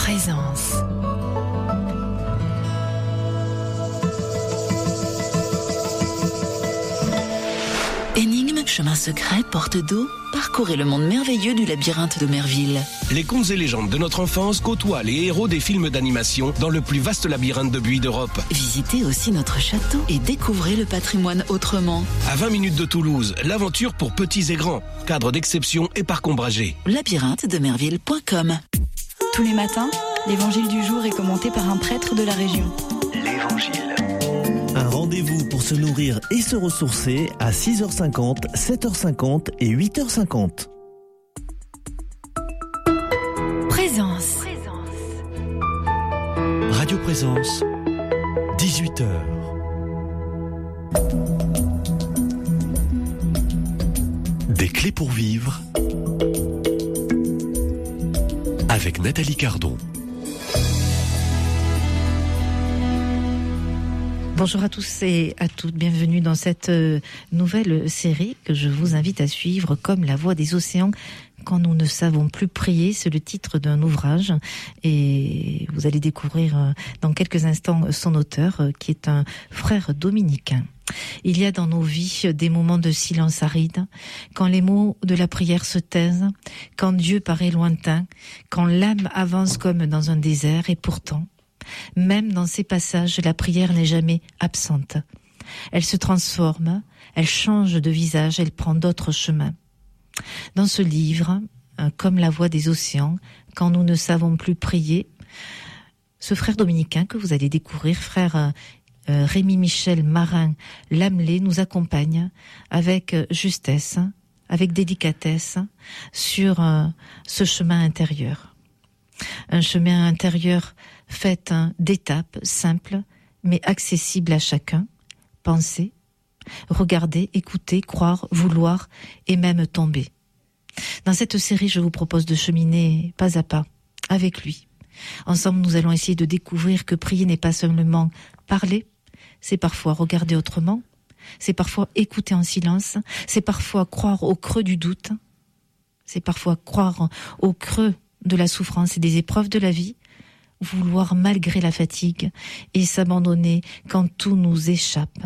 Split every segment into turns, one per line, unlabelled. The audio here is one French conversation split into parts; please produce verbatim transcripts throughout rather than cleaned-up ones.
Présence. Énigme, chemin secret, porte d'eau, parcourez le monde merveilleux du labyrinthe de Merville.
Les contes et légendes de notre enfance côtoient les héros des films d'animation dans le plus vaste labyrinthe de buis d'Europe.
Visitez aussi notre château et découvrez le patrimoine autrement.
À vingt minutes de Toulouse, l'aventure pour petits et grands. Cadre d'exception et parc ombragé.
labyrinthe de merville point com.
Tous les matins, l'évangile du jour est commenté par un prêtre de la région.
L'évangile.
Un rendez-vous pour se nourrir et se ressourcer à six heures cinquante, sept heures cinquante et huit heures cinquante.
Présence.
Radio Présence, dix-huit heures. Des clés pour vivre avec Nathalie Cardon.
Bonjour à tous et à toutes, bienvenue dans cette nouvelle série que je vous invite à suivre, Comme la voix des océans quand nous ne savons plus prier. C'est le titre d'un ouvrage et vous allez découvrir dans quelques instants son auteur qui est un frère dominicain. Il y a dans nos vies des moments de silence aride, quand les mots de la prière se taisent, quand Dieu paraît lointain, quand l'âme avance comme dans un désert et pourtant, même dans ces passages, la prière n'est jamais absente. Elle se transforme, elle change de visage, elle prend d'autres chemins. Dans ce livre, Comme la voix des océans, quand nous ne savons plus prier, ce frère dominicain que vous allez découvrir, frère euh, Rémi-Michel Marin-Lamelé, nous accompagne avec justesse, avec délicatesse sur euh, ce chemin intérieur. Un chemin intérieur fait d'étapes simples, mais accessibles à chacun. Penser, regarder, écouter, croire, vouloir et même tomber. Dans cette série, je vous propose de cheminer pas à pas avec lui. Ensemble, nous allons essayer de découvrir que prier n'est pas seulement parler, c'est parfois regarder autrement, c'est parfois écouter en silence, c'est parfois croire au creux du doute, c'est parfois croire au creux de la souffrance et des épreuves de la vie, vouloir malgré la fatigue et s'abandonner quand tout nous échappe.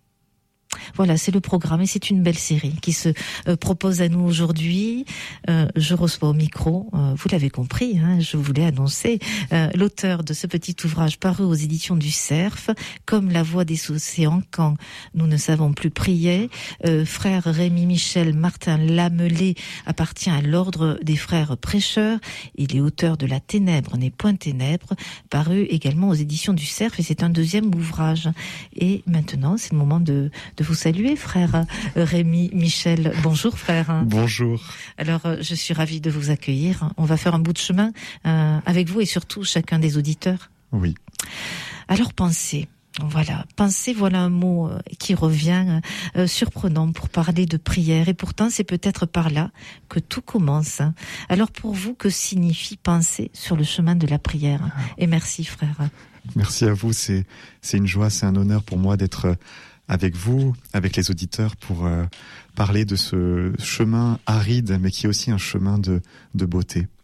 Voilà, c'est le programme et c'est une belle série qui se euh, propose à nous aujourd'hui. Euh, je reçois au micro, euh, vous l'avez compris, hein, je voulais annoncer euh, l'auteur de ce petit ouvrage paru aux éditions du Cerf, Comme la voix des océans quand nous ne savons plus prier. Euh, frère Rémi-Michel Martin-Lamelé appartient à l'ordre des frères prêcheurs. Il est auteur de La Ténèbre n'est point ténèbre, paru également aux éditions du Cerf et c'est un deuxième ouvrage. Et maintenant, c'est le moment de de vous saluer, frère Rémi-Michel. Bonjour, frère.
Bonjour.
Alors, je suis ravie de vous accueillir. On va faire un bout de chemin euh, avec vous et surtout chacun des auditeurs.
Oui.
Alors, pensez. Voilà, penser, voilà un mot qui revient euh, surprenant pour parler de prière et pourtant c'est peut-être par là que tout commence. Alors pour vous, que signifie penser sur le chemin de la prière? Et merci, frère.
Merci à vous, c'est, c'est une joie, c'est un honneur pour moi d'être avec vous, avec les auditeurs pour euh, parler de ce chemin aride mais qui est aussi un chemin de, de beauté.